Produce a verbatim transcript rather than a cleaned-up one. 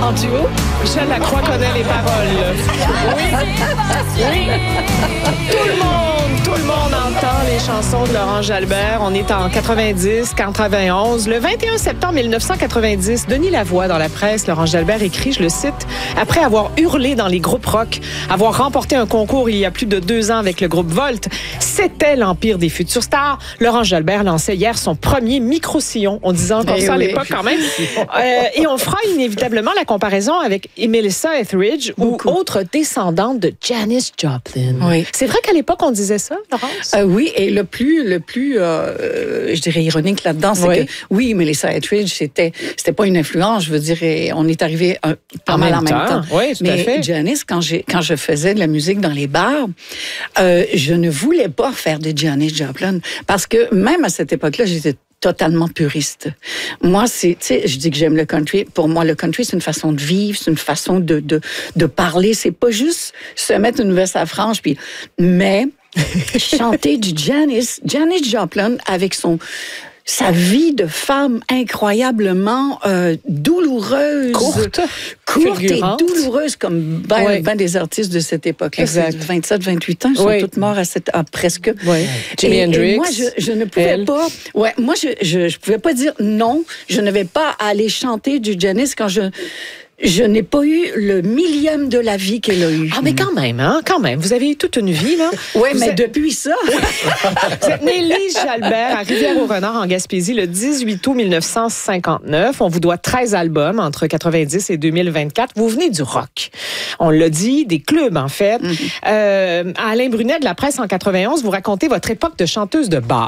en duo. Michel Lacroix connaît les paroles. Oui. Oui. Tout le monde, tout le monde entend les chansons de Laurent Jalbert. On est en quatre-vingt-dix, quatre-vingt-onze. Le vingt et un septembre mille neuf cent quatre-vingt-dix, Denis Lavoie, dans la presse, Laurent Jalbert écrit, je le cite, « Après avoir hurlé dans les groupes rock, avoir remporté un concours il y a plus de deux ans avec le groupe Volt, c'était l'empire des futures stars. Laurent Jalbert lançait hier son premier micro-sillon. » On disait encore Eh ça à oui. l'époque quand même. Euh, et on fera inévitablement la comparaison avec Melissa Etheridge Beaucoup. ou autre descendante de Janis Joplin. Oui. C'est vrai qu'à l'époque, on disait ça, Laurence? Euh, oui, et le plus, le plus, euh, je dirais ironique là-dedans, c'est Oui. que oui, Melissa Etheridge, c'était, c'était pas une influence. Je veux dire, et on est arrivé un, pas En mal même en même temps. temps. Oui, tout à Mais fait. Janis, quand j'ai, quand je faisais de la musique dans les bars, euh, je ne voulais pas faire de Janis Joplin parce que même à cette époque-là, j'étais totalement puriste. Moi, c'est, tu sais, je dis que j'aime le country. Pour moi, le country, c'est une façon de vivre, c'est une façon de, de, de parler. C'est pas juste se mettre une veste à franges, puis, mais chanter du Janis, Janis Joplin avec son, sa vie de femme incroyablement euh, douloureuse. Courte. Courte et Fulgurante. douloureuse comme ben, Oui. ben des artistes de cette époque-là. Exact. C'est vingt-sept, vingt-huit ans, ils sont Oui. tous morts à cette, ah, presque. Oui. Jimi Et- et Hendrix. moi, je, je ne pouvais elle. pas. Ouais, moi, je, je, je pouvais pas dire non. Je ne vais pas aller chanter du Janis quand je. Je n'ai pas eu le millième de la vie qu'elle a eu. Ah, mais quand même, hein, quand même. Vous avez eu toute une vie, là. Oui, Vous mais êtes- depuis ça. Vous êtes née Lise Jalbert à Rivière-au-Renard, en Gaspésie, le dix-huit août mille neuf cent cinquante-neuf. On vous doit treize albums entre quatre-vingt-dix et deux mille vingt-quatre. Vous venez du rock. On l'a dit, des clubs, en fait. Mm-hmm. Euh, à Alain Brunet de la presse en quatre-vingt-onze, vous racontez votre époque de chanteuse de bar.